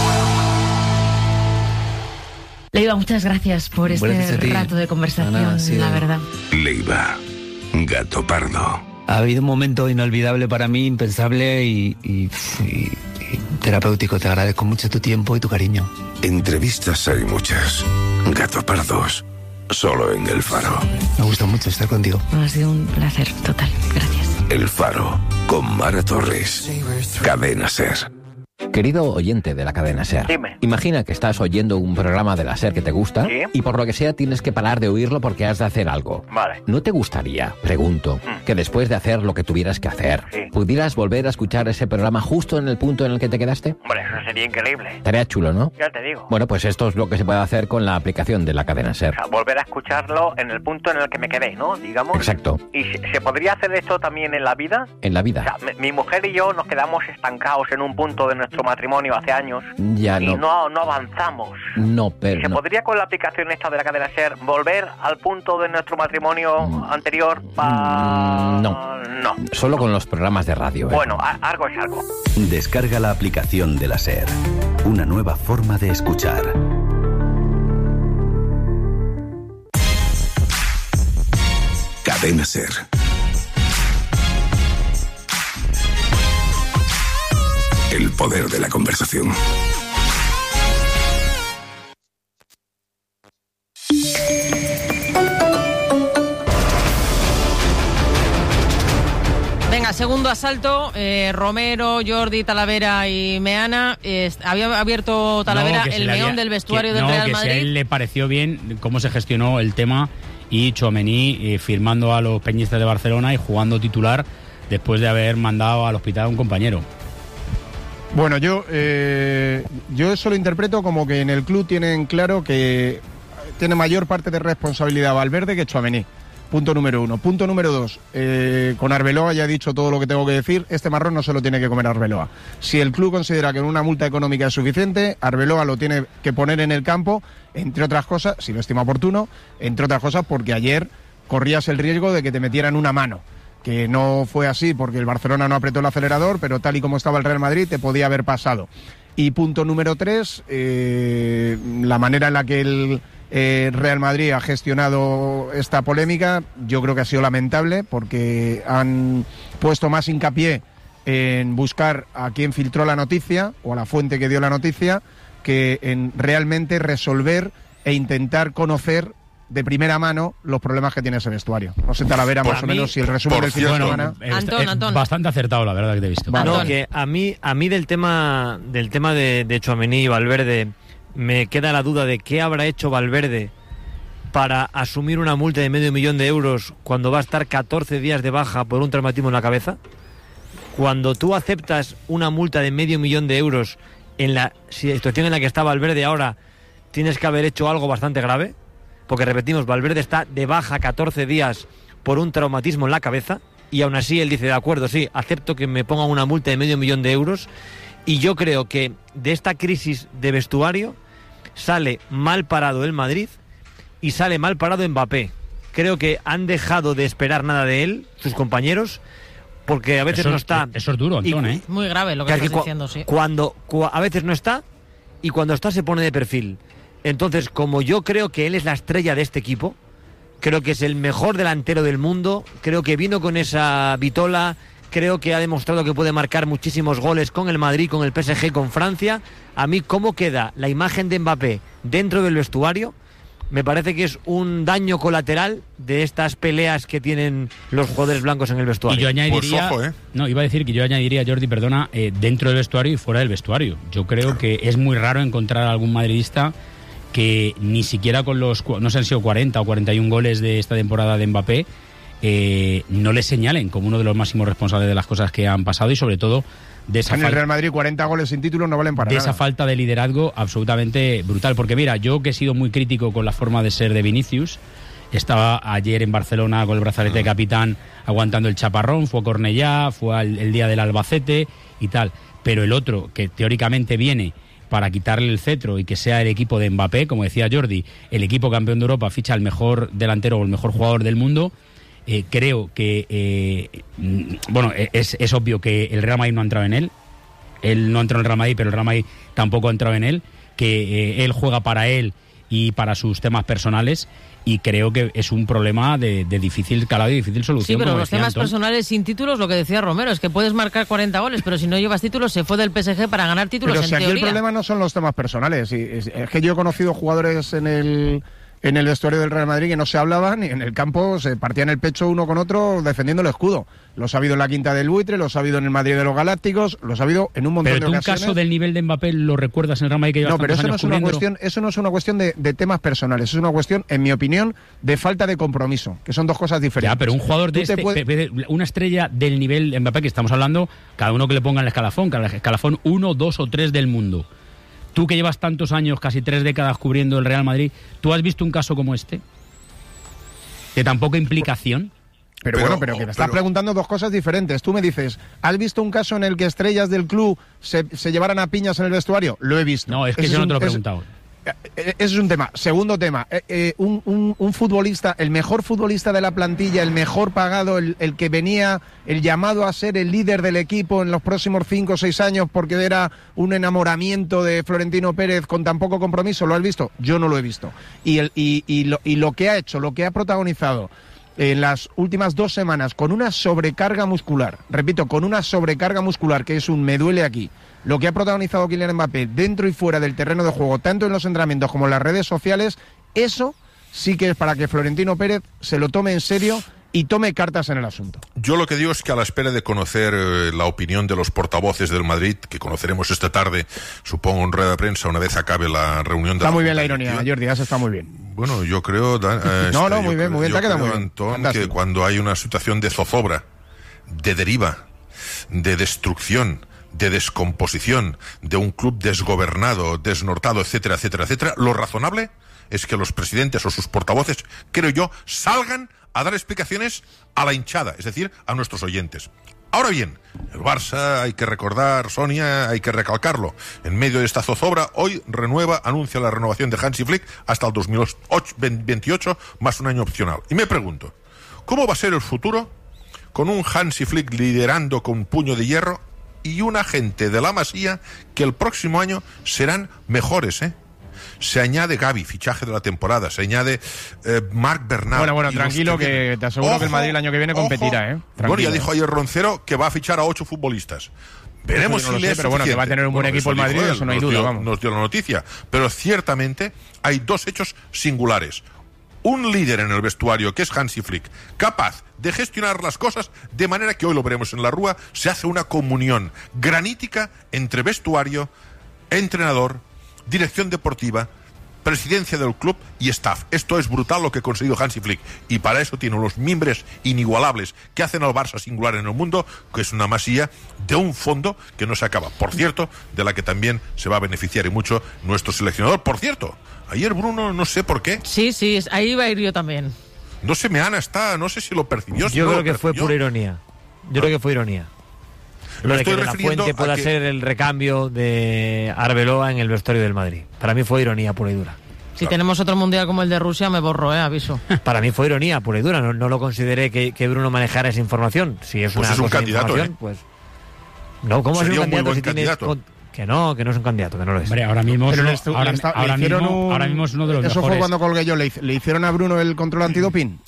Leiva, muchas gracias por este Gracias a ti. rato de conversación, Nada, ha sido- la verdad. Leiva, gato pardo. Ha habido un momento inolvidable para mí, impensable y, y- y- y terapéutico. Te agradezco mucho tu tiempo y tu cariño. Entrevistas hay muchas. Gato pardos. Solo en El Faro. Me gusta mucho estar contigo. Ha sido un placer total. Gracias. El Faro. Con Mara Torres. Cadena SER. Querido oyente de la cadena SER, Dime. imagina que estás oyendo un programa de la SER que te gusta ¿Sí? y por lo que sea tienes que parar de oírlo porque has de hacer algo. Vale. ¿No te gustaría, pregunto, Mm. que después de hacer lo que tuvieras que hacer, Sí. pudieras volver a escuchar ese programa justo en el punto en el que te quedaste? Hombre, eso sería increíble. Estaría chulo, ¿no? Ya te digo. Bueno, pues esto es lo que se puede hacer con la aplicación de la cadena O SER. sea, volver a escucharlo en el punto en el que me quedé, ¿no? Digamos. Exacto, ¿Y se, se podría hacer esto también en la vida? en la O vida. sea, mi, mi mujer y yo nos quedamos estancados en un punto de nuestro matrimonio hace años Ya y no. no, no avanzamos. No, ¿Y pero se no. podría con la aplicación esta de la cadena SER volver al punto de nuestro matrimonio anterior? Pa... Mm, no. No. Solo con los programas de radio. ¿eh? Bueno, a- algo es algo. Descarga la aplicación de la SER. Una nueva forma de escuchar. Cadena SER. El poder de la conversación. Venga, segundo asalto. eh, Romero, Jordi, Talavera y Meana. Eh, había abierto Talavera No, que se el le meón había- del vestuario que- del no, Real que si a Madrid. él le pareció bien cómo se gestionó el tema y Tchouaméni eh, firmando a los peñistas de Barcelona y jugando titular después de haber mandado al hospital a un compañero. Bueno, yo, eh, yo eso lo interpreto como que en el club tienen claro que tiene mayor parte de responsabilidad Valverde que Tchouaméni. Punto número uno. Punto número dos. Eh, con Arbeloa ya he dicho todo lo que tengo que decir. Este marrón no se lo tiene que comer Arbeloa. Si el club considera que una multa económica es suficiente, Arbeloa lo tiene que poner en el campo, entre otras cosas, si lo estima oportuno, entre otras cosas porque ayer corrías el riesgo de que te metieran una mano. Que no fue así porque el Barcelona no apretó el acelerador, pero tal y como estaba el Real Madrid te podía haber pasado. Y punto número tres, eh, la manera en la que el eh, Real Madrid ha gestionado esta polémica, yo creo que ha sido lamentable porque han puesto más hincapié en buscar a quien filtró la noticia o a la fuente que dio la noticia que en realmente resolver e intentar conocer de primera mano los problemas que tiene ese vestuario. No sé, Talavera, más o menos, si el resumen del fin de semana... eh, es bastante acertado, la verdad, que te he visto. No, que a mí, a mí del tema del tema de, de Tchouaméni y Valverde me queda la duda de qué habrá hecho Valverde para asumir una multa de medio millón de euros cuando va a estar catorce días de baja por un traumatismo en la cabeza. Cuando tú aceptas una multa de medio millón de euros en la situación en la que está Valverde ahora, tienes que haber hecho algo bastante grave, porque repetimos, Valverde está de baja catorce días por un traumatismo en la cabeza y aún así él dice, de acuerdo, sí, acepto que me pongan una multa de medio millón de euros. Y yo creo que de esta crisis de vestuario sale mal parado el Madrid y sale mal parado Mbappé. Creo que han dejado de esperar nada de él, sus compañeros, porque a veces Eso- no está. Eso es duro, Antón, ¿eh? Muy grave lo que Claro, estás que cua- diciendo, sí. Cuando, cua- a veces no está y cuando está se pone de perfil. Entonces, como yo creo que él es la estrella de este equipo, creo que es el mejor delantero del mundo, creo que vino con esa vitola, creo que ha demostrado que puede marcar muchísimos goles con el Madrid, con el P S G, con Francia. A mí, ¿cómo queda la imagen de Mbappé dentro del vestuario? me parece que es un daño colateral de estas peleas que tienen los jugadores blancos en el vestuario. Y yo añadiría, pues ojo, ¿eh? no, iba a decir que yo añadiría, Jordi, perdona, eh, dentro del vestuario y fuera del vestuario. Yo creo claro. que es muy raro encontrar a algún madridista que ni siquiera con los, no sé si han sido cuarenta o cuarenta y un goles de esta temporada de Mbappé, eh, no le señalen como uno de los máximos responsables de las cosas que han pasado y sobre todo de esa en el Real Madrid cuarenta goles sin título no valen para de nada. Esa falta de liderazgo absolutamente brutal. Porque mira, yo que he sido muy crítico con la forma de ser de Vinicius, estaba ayer en Barcelona con el brazalete de capitán aguantando el chaparrón, fue a Cornellá, fue al, el día del Albacete y tal. Pero el otro, que teóricamente viene para quitarle el cetro y que sea el equipo de Mbappé, como decía Jordi, el equipo campeón de Europa ficha al mejor delantero o el mejor jugador del mundo. Eh, creo que, eh, bueno, es, es obvio que el Real Madrid no ha entrado en él. Él no ha entrado en el Real Madrid, pero el Real Madrid tampoco ha entrado en él. Que eh, él juega para él y para sus temas personales. Y creo que es un problema de, de difícil calado y difícil solución. Sí, pero los temas Antón. personales sin títulos, lo que decía Romero, es que puedes marcar cuarenta goles, pero si no llevas títulos, se fue del P S G para ganar títulos pero en si aquí teoría. El problema no son los temas personales. Es, es que yo he conocido jugadores en el... en el vestuario del Real Madrid que no se hablaban y en el campo se partían el pecho uno con otro defendiendo el escudo. Lo ha habido en la Quinta del Buitre, lo ha habido en el Madrid de los Galácticos, lo ha habido en un montón pero de tú ocasiones. un caso del nivel de Mbappé lo recuerdas en el Real Madrid que llevas No, pero eso no, años es una cubriéndolo? cuestión, eso no es una cuestión de, de temas personales, es una cuestión, en mi opinión, de falta de compromiso, que son dos cosas diferentes. Ya, pero un jugador de Tú te este, puedes- pe- pe- una estrella del nivel de Mbappé que estamos hablando, cada uno que le ponga en el escalafón, cada escalafón uno, dos o tres del mundo. Tú que llevas tantos años, casi tres décadas cubriendo el Real Madrid, ¿tú has visto un caso como este? ¿De tan poca implicación? Pero, bueno, pero que me estás preguntando dos cosas diferentes. Tú me dices, ¿has visto un caso en el que estrellas del club se, se llevaran a piñas en el vestuario? Lo he visto. No, es que Ese yo no un- te lo he es- preguntado. eh, Ese es un tema. Segundo tema, eh, eh, un, un- un futbolista, el mejor futbolista de la plantilla, el mejor pagado, el, el que venía, el llamado a ser el líder del equipo en los próximos cinco o seis años porque era un enamoramiento de Florentino Pérez con tan poco compromiso, ¿lo has visto? Yo no lo he visto. Y, el, y, y, lo, y lo que ha hecho, lo que ha protagonizado en las últimas dos semanas con una sobrecarga muscular, repito, con una sobrecarga muscular que es un me duele aquí, lo que ha protagonizado Kylian Mbappé dentro y fuera del terreno de juego, tanto en los entrenamientos como en las redes sociales, eso sí que es para que Florentino Pérez se lo tome en serio y tome cartas en el asunto. Yo lo que digo es que a la espera de conocer eh, la opinión de los portavoces del Madrid, que conoceremos esta tarde, supongo en rueda de prensa, una vez acabe la reunión de Está la muy bien la Junta ironía, Directiva. Jordi, eso está muy bien. Bueno, yo creo... da- eh, No, este, no, muy yo bien, muy bien, yo te ha quedado creo, muy bien. Antón, Fantástico. que cuando hay una situación de zozobra, de deriva, de destrucción, de descomposición, de un club desgobernado, desnortado, etcétera, etcétera, etcétera, lo razonable es que los presidentes o sus portavoces, creo yo, salgan a dar explicaciones a la hinchada, es decir, a nuestros oyentes. Ahora bien, el Barça, hay que recordar, Sonia, hay que recalcarlo, en medio de esta zozobra, hoy renueva, anuncia la renovación de Hansi Flick hasta el dos mil veintiocho, más un año opcional. Y me pregunto, ¿cómo va a ser el futuro con un Hansi Flick liderando con puño de hierro y una gente de la Masía que el próximo año serán mejores, eh? Se añade Gavi, fichaje de la temporada, se añade eh, Marc Bernal. Bueno, bueno, y los tranquilo, que vienen. te aseguro Ojo, que el Madrid el año que viene ojo. competirá, ¿eh? Bueno, ya Tranquilo, dijo ¿eh? ayer Roncero que va a fichar a ocho futbolistas. Veremos Eso yo no si lo le sé, es pero bueno, que va a suficiente. tener un buen Bueno, equipo el dijo Madrid, él, eso no hay nos duda, dio- vamos. Nos dio la noticia. Pero ciertamente hay dos hechos singulares. Un líder en el vestuario, que es Hansi Flick, capaz de gestionar las cosas de manera que hoy lo veremos en la Rúa, se hace una comunión granítica entre vestuario, entrenador, dirección deportiva, presidencia del club y staff. Esto es brutal lo que ha conseguido Hansi Flick, y para eso tiene unos mimbres inigualables que hacen al Barça singular en el mundo, que es una masía de un fondo que no se acaba. Por cierto, de la que también se va a beneficiar y mucho nuestro seleccionador. Por cierto, ayer Bruno, no sé por qué, Sí, sí, ahí iba a ir yo también. no sé, Meana está, no sé si lo percibió. si Yo no creo lo que fue percibió. pura ironía. Yo creo que fue ironía. Me Lo de estoy que De La refiriendo Fuente a pueda que- ser el recambio de Arbeloa en el vestuario del Madrid. Para mí fue ironía pura y dura. Si tenemos otro mundial como el de Rusia, me borro, eh, aviso. Para mí fue ironía pura y dura. No, no lo consideré que, que Bruno manejara esa información. Si es Pues una es un cosa de candidato, información, ¿eh? pues... No, ¿cómo es Sería un un muy candidato buen si tienes candidato. con- Que no, que no es un candidato, que no lo es. Hombre, ahora mismo, es Pero uno, le estu- ahora, le está- le ahora hicieron mismo, un- ahora mismo es uno de los Eso mejores. fue cuando colgué yo. ¿Le, hic- le hicieron a Bruno el control antidoping?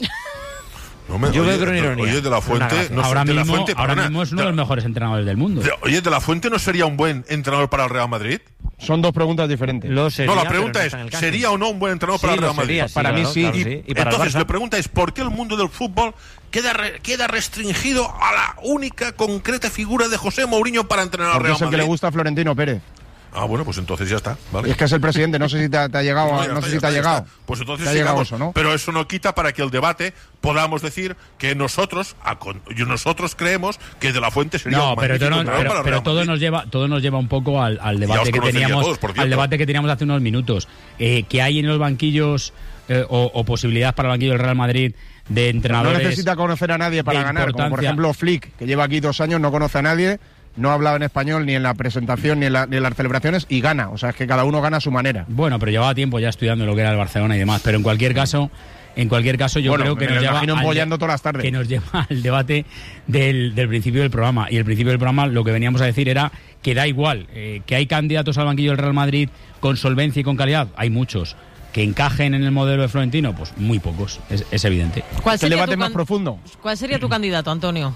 No me- Yo oye, creo que era una ironía. Oye, de la Fuente, Una gracia. no sé, ahora de la mismo, Fuente, ahora perdona, mismo es uno de de- los mejores entrenadores del mundo. de- oye, de la Fuente no sería un buen entrenador para el Real Madrid. Son dos preguntas diferentes. No, la pregunta es, ¿sería o no un buen entrenador sí, para el Real Madrid? Sería, sí, para claro, mí sí. Claro, y, sí. y para entonces, la la pregunta es, ¿por qué el mundo del fútbol queda, re, queda restringido a la única concreta figura de José Mourinho para entrenar al Real Madrid? Porque es el que le gusta a Florentino Pérez. Ah, bueno, pues entonces ya está, ¿vale? Y es que es el presidente, no sé si te ha, te ha llegado, no, no, no está, sé si está, te ha llegado. Está. Pues entonces te ha llegado sigamos, eso, ¿no? Pero eso no quita para que el debate podamos decir que nosotros, a, nosotros creemos que De La Fuente sería no, un pero, magnífico no, entrenador pero, para pero Real todo nos lleva, todo nos lleva un poco al, al debate que teníamos, todos, al debate que teníamos hace unos minutos, eh, que hay en los banquillos eh, o, o posibilidad para el banquillo del Real Madrid de entrenadores. No necesita conocer a nadie para ganar, como por ejemplo Flick, que lleva aquí dos años, no conoce a nadie. No hablaba en español ni en la presentación ni en, la, ni en las celebraciones y gana. O sea, es que cada uno gana a su manera. Bueno, pero llevaba tiempo ya estudiando lo que era el Barcelona y demás. Pero en cualquier caso, en cualquier caso yo bueno, creo que me nos, lo lleva imagino empollando al, todas las tardes. que nos lleva al debate del, del principio del programa. Y el principio del programa lo que veníamos a decir era que da igual, eh, que hay candidatos al banquillo del Real Madrid con solvencia y con calidad. Hay muchos. Que encajen en el modelo de Florentino, pues muy pocos, es, es evidente. ¿Cuál sería el debate tu más profundo? ¿Cuál sería tu candidato, Antonio?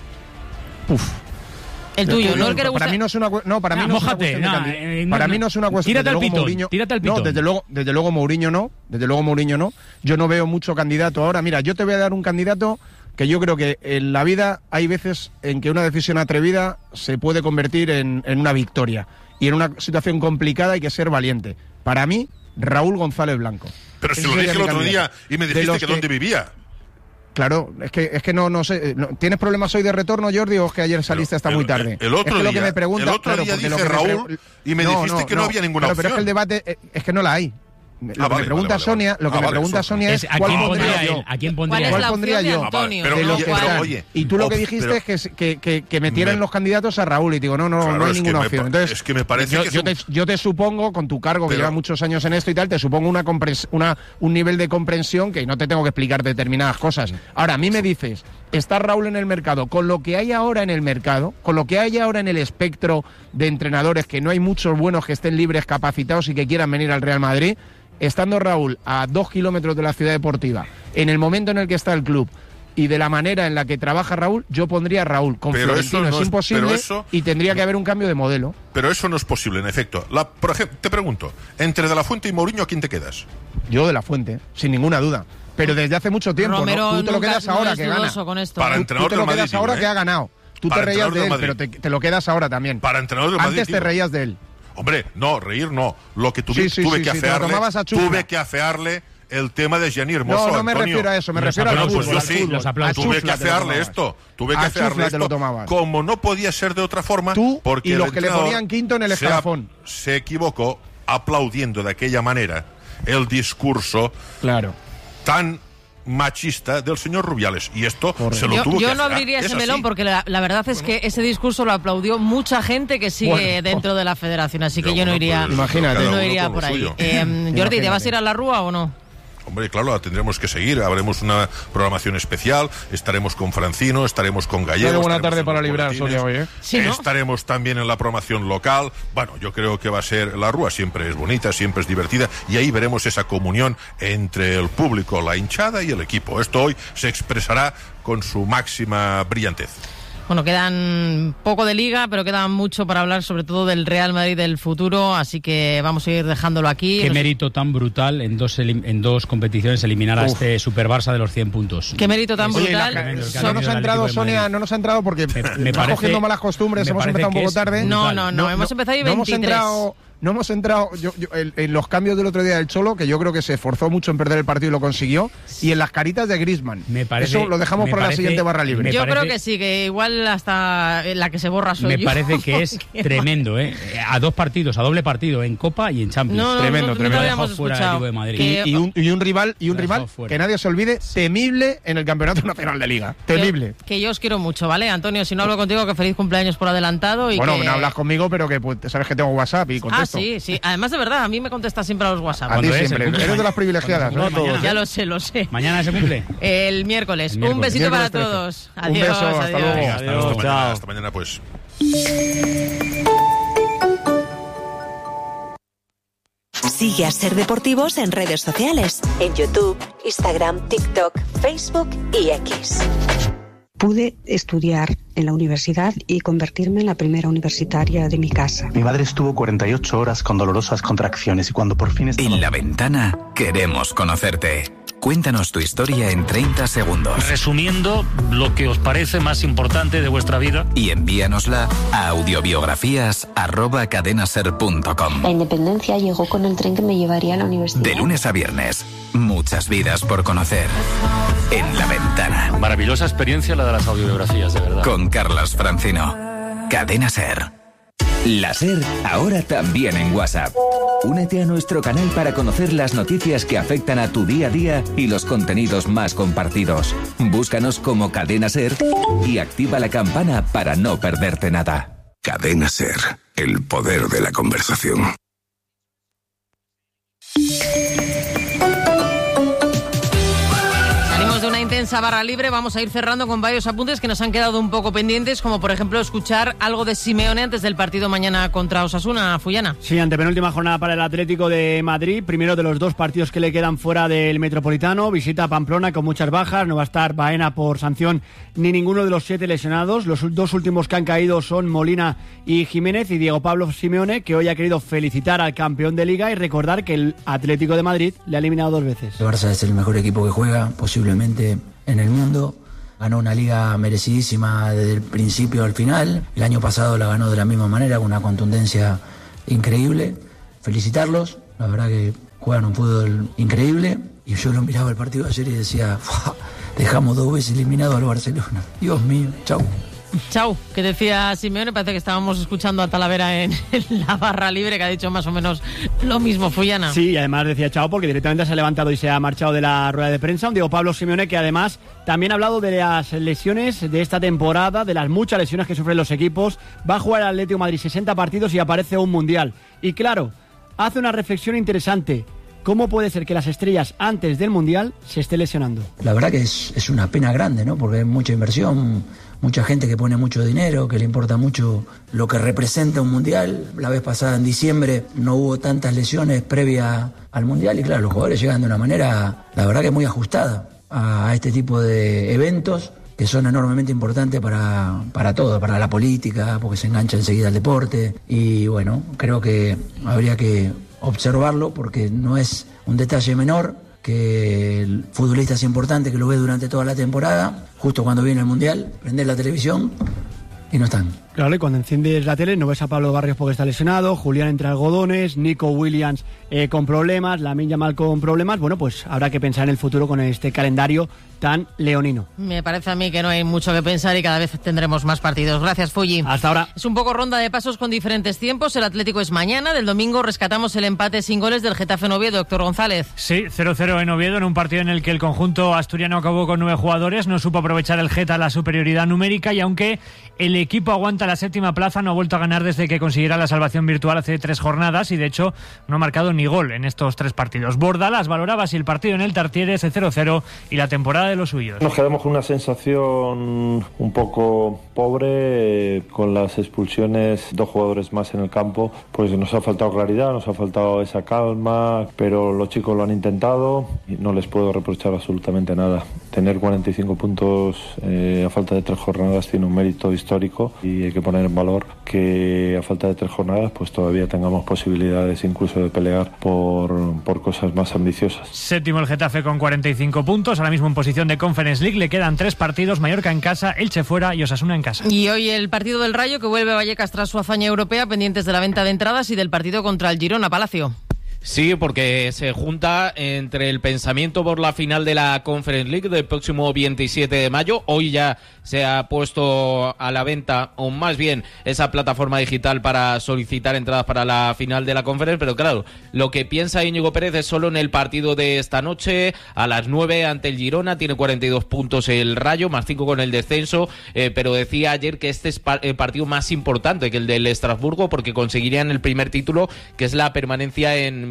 Uf. El tuyo, yo, no el que le gusta. Para mí no es una, no, para mí nah, no mójate, es una nah, cuestión de eh, no, Para no, mí no es una cuestión tírate de al luego pitón, Mourinho. Tírate al pitón. No, desde luego, desde luego Mourinho no, desde luego Mourinho no. Yo no veo mucho candidato ahora. Mira, yo te voy a dar un candidato que yo creo que en la vida hay veces en que una decisión atrevida se puede convertir en, en una victoria. Y en una situación complicada hay que ser valiente. Para mí, Raúl González Blanco. Pero si lo dije el otro día y me dijiste que, que dónde vivía. Claro, es que es que no no sé. No, ¿Tienes problemas hoy de retorno, Jordi, o es que ayer saliste hasta el, muy tarde? El, el otro es que día, lo que me pregunta, el otro claro, día dije Raúl y me no, dijiste no, que no, no había ninguna claro, opción. Pero es que el debate es que no la hay. Lo ah, que vale, me pregunta vale, vale, Sonia, vale. lo que ah, me vale, pregunta eso, Sonia es, es ¿a ¿cuál quién pondría pondría yo? él? ¿A quién pondría, ¿Cuál es ¿Cuál la pondría opción yo? de Antonio? Pero, de los oye, que pero, están. oye, Y tú lo que op, dijiste pero, es que, que, que, que metieran me, los candidatos a Raúl y digo, no, no, claro, no hay es ninguna me, opción. Entonces, es que me parece yo, que yo, un... te, yo te supongo, con tu cargo, que pero, lleva muchos años en esto y tal, te supongo una, una un nivel de comprensión que no te tengo que explicar determinadas cosas. Ahora, a mí me dices, está Raúl en el mercado, con lo que hay ahora en el mercado, con lo que hay ahora en el espectro de entrenadores, que no hay muchos buenos que estén libres, capacitados y que quieran venir al Real Madrid, estando Raúl a dos kilómetros de la ciudad deportiva, en el momento en el que está el club y de la manera en la que trabaja Raúl, yo pondría a Raúl. Con pero Florentino eso no es es, imposible eso, y tendría que haber un cambio de modelo. Pero eso no es posible, en efecto. La, por ejemplo, te pregunto, entre De La Fuente y Mourinho, ¿a quién te quedas? Yo De La Fuente, sin ninguna duda. Pero desde hace mucho tiempo, Romero, ¿no? Tú te lo quedas ahora no que gana. Con esto. Para entrenador tú te lo del quedas Madrid, ahora ¿eh? que ha ganado. Tú Para te reías de él, Madrid. pero te, te lo quedas ahora también. Para entrenador del Madrid. Antes te reías de él. Hombre, no, reír no. Lo que tuve, sí, sí, tuve sí, que sí, afearle, te tuve que afearle el tema de Gianni Hermoso. No, no me Antonio. refiero a eso, me los refiero al pues fútbol. yo Al sí, fútbol. los aplausos. Tuve que afearle esto. Tuve que a afearle Chufla esto. Te lo tomabas. Como no podía ser de otra forma, tú porque y los el que le ponían quinto en el se, escalafón. Se equivocó aplaudiendo de aquella manera el discurso claro. tan machista del señor Rubiales, y esto Correcto. se lo yo, tuvo yo que no hacer. abriría Es ese así. melón porque la, la verdad es que ese discurso lo aplaudió mucha gente que sigue bueno. dentro de la federación, así que yo, yo no bueno, iría, pues, imagínate. no iría por ahí. Eh, Jordi, ¿te vas a ir a la Rúa o no? Hombre, claro, la tendremos que seguir. Habremos una programación especial. Estaremos con Francino, estaremos con Gallego. Buena tarde para librar, Sonia, hoy, ¿eh? Sí, ¿no? Estaremos también en la programación local. Bueno, yo creo que va a ser la Rúa. Siempre es bonita, siempre es divertida. Y ahí veremos esa comunión entre el público, la hinchada y el equipo. Esto hoy se expresará con su máxima brillantez. Bueno, quedan poco de liga, pero queda mucho para hablar, sobre todo del Real Madrid del futuro, así que vamos a ir dejándolo aquí. Qué Nos... mérito tan brutal en dos en dos competiciones eliminar Uf. a este Super Barça de los cien puntos. Qué mérito tan Oye, brutal. La, no nos ha entrado, Sonia, no nos ha entrado porque me, me parece, cogiendo malas costumbres, hemos empezado un poco tarde. No, no, no, no, hemos empezado ahí veintitrés. No hemos entrado... No hemos entrado yo, yo, en, en los cambios del otro día del Cholo, que yo creo que se esforzó mucho en perder el partido y lo consiguió, y en las caritas de Griezmann. Me parece, Eso lo dejamos para parece, la siguiente barra libre. Yo parece, creo que sí, que igual hasta la que se borra soy me yo. Me parece que es tremendo, ¿eh? A dos partidos, a doble partido, en Copa y en Champions. No, tremendo, no, tremendo. No fuera del equipo de Madrid. Y, y, un, y un rival, y un rival que nadie se olvide, temible en el Campeonato Nacional de Liga. Temible. Yo, que yo os quiero mucho, ¿vale? Antonio, si no hablo contigo, que feliz cumpleaños por adelantado. Y bueno, que... no hablas conmigo, pero que pues, sabes que tengo WhatsApp y contesto. Ah, sí, sí. Además, de verdad, a mí me contesta siempre a los WhatsApp. A ti siempre. Eres de las privilegiadas, ¿no? Mañana, ya lo sé, lo sé. ¿Mañana se cumple? El miércoles. El miércoles. Un besito miércoles para todos. Un Adiós, beso, adiós. hasta luego. Venga, hasta, Adiós, hasta, chao. mañana, hasta mañana, pues. Sigue a Ser Deportivos en redes sociales, en YouTube, Instagram, TikTok, Facebook y X. Pude estudiar en la universidad y convertirme en la primera universitaria de mi casa. Mi madre estuvo cuarenta y ocho horas con dolorosas contracciones y cuando por fin estaba... En La Ventana queremos conocerte. Cuéntanos tu historia en treinta segundos. Resumiendo lo que os parece más importante de vuestra vida. Y envíanosla a audiobiografías arroba cadenaser punto com. La independencia llegó con el tren que me llevaría a la universidad. De lunes a viernes, muchas vidas por conocer. En La Ventana. Maravillosa experiencia la de las audiobiografías, de verdad. Con Carlos Francino. Cadena Ser. La Ser, ahora también en WhatsApp. Únete a nuestro canal para conocer las noticias que afectan a tu día a día y los contenidos más compartidos. Búscanos como Cadena Ser y activa la campana para no perderte nada. Cadena Ser, el poder de la conversación. De una intensa barra libre, vamos a ir cerrando con varios apuntes que nos han quedado un poco pendientes, como por ejemplo escuchar algo de Simeone antes del partido mañana contra Osasuna. Fuyana. Sí, antepenúltima jornada para el Atlético de Madrid, primero de los dos partidos que le quedan fuera del Metropolitano, visita a Pamplona con muchas bajas, no va a estar Baena por sanción ni ninguno de los siete lesionados, los dos últimos que han caído son Molina y Jiménez, y Diego Pablo Simeone, que hoy ha querido felicitar al campeón de Liga y recordar que el Atlético de Madrid le ha eliminado dos veces. El Barça es el mejor equipo que juega, posiblemente en el mundo. Ganó una liga merecidísima desde el principio al final. El año pasado la ganó de la misma manera, con una contundencia increíble. Felicitarlos, la verdad que juegan un fútbol increíble. Y yo lo miraba el partido de ayer y decía, dejamos dos veces eliminado al Barcelona. Dios mío, chau. Chau, que decía Simeone, parece que estábamos escuchando a Talavera en, en la barra libre, que ha dicho más o menos lo mismo. Fuyana. Sí, y además decía chau porque directamente se ha levantado y se ha marchado de la rueda de prensa. Un Diego Pablo Simeone que además también ha hablado de las lesiones de esta temporada, de las muchas lesiones que sufren los equipos. Va a jugar el Atlético de Madrid sesenta partidos y aparece un Mundial. Y claro, hace una reflexión interesante. ¿Cómo puede ser que las estrellas antes del Mundial se esté lesionando? La verdad que es, es una pena grande, ¿no? Porque hay mucha inversión, mucha gente que pone mucho dinero, que le importa mucho lo que representa un Mundial. La vez pasada, en diciembre, no hubo tantas lesiones previa al Mundial y claro, los jugadores llegan de una manera, la verdad que muy ajustada a, a este tipo de eventos que son enormemente importantes para, para todo, para la política, porque se engancha enseguida al deporte. Y bueno, creo que habría que observarlo porque no es un detalle menor que el futbolista es importante, que lo ve durante toda la temporada, justo cuando viene el Mundial, prender la televisión y no están. Claro, y cuando enciendes la tele no ves a Pablo Barrios porque está lesionado, Julián entre algodones, Nico Williams eh, con problemas, Lamine Yamal con problemas. Bueno, pues habrá que pensar en el futuro con este calendario tan leonino. Me parece a mí que no hay mucho que pensar y cada vez tendremos más partidos. Gracias, Fuyi. Hasta ahora. Es un poco ronda de pasos con diferentes tiempos. El Atlético es mañana. Del domingo rescatamos el empate sin goles del Getafe en Oviedo. Doctor González. Sí, cero cero en Oviedo, en un partido en el que el conjunto asturiano acabó con nueve jugadores. No supo aprovechar el Geta la superioridad numérica y aunque el equipo aguanta la séptima plaza, no ha vuelto a ganar desde que consiguiera la salvación virtual hace tres jornadas y de hecho no ha marcado ni gol en estos tres partidos. Bordalas valoraba así el partido en el Tartiere, ese cero cero y la temporada de los suyos. Nos quedamos con una sensación un poco pobre, eh, con las expulsiones, dos jugadores más en el campo, pues nos ha faltado claridad, nos ha faltado esa calma, pero los chicos lo han intentado y no les puedo reprochar absolutamente nada. Tener cuarenta y cinco puntos eh, a falta de tres jornadas tiene un mérito histórico y hay que poner en valor que a falta de tres jornadas pues todavía tengamos posibilidades incluso de pelear por, por cosas más ambiciosas. Séptimo el Getafe con cuarenta y cinco puntos, ahora mismo en posición de Conference League, le quedan tres partidos, Mallorca en casa, Elche fuera y Osasuna en casa. Y hoy el partido del Rayo que vuelve a Vallecas tras su hazaña europea, pendientes de la venta de entradas y del partido contra el Girona. Palacio. Sí, porque se junta entre el pensamiento por la final de la Conference League del próximo veintisiete de mayo. Hoy ya se ha puesto a la venta, o más bien esa plataforma digital para solicitar entradas para la final de la Conference, pero claro, lo que piensa Íñigo Pérez es solo en el partido de esta noche, a las nueve ante el Girona, tiene cuarenta y dos puntos el Rayo, más cinco con el descenso, eh, pero decía ayer que este es pa- el partido más importante que el del Estrasburgo, porque conseguirían el primer título, que es la permanencia en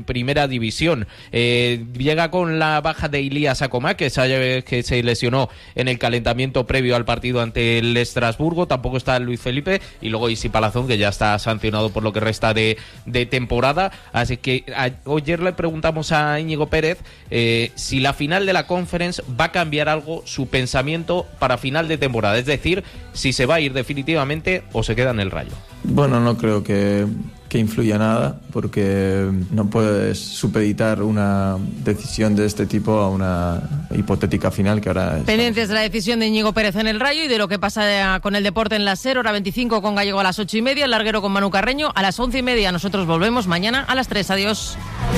en primera división. Eh, llega con la baja de Ilías Acomá, que, que se lesionó en el calentamiento previo al partido ante el Estrasburgo. Tampoco está Luis Felipe, y luego Isi Palazón, que ya está sancionado por lo que resta de, de temporada. Así que a, ayer le preguntamos a Íñigo Pérez eh, si la final de la Conference va a cambiar algo su pensamiento para final de temporada, es decir, si se va a ir definitivamente o se queda en el Rayo. Bueno, no creo que, que influya nada, porque no puedes supeditar una decisión de este tipo a una hipotética final que ahora es. Pendientes de la decisión de Íñigo Pérez en el Rayo y de lo que pasa con el deporte en la SER, hora veinticinco con Gallego a las ocho y media, el larguero con Manu Carreño a las once y media. Nosotros volvemos mañana a las tres. Adiós.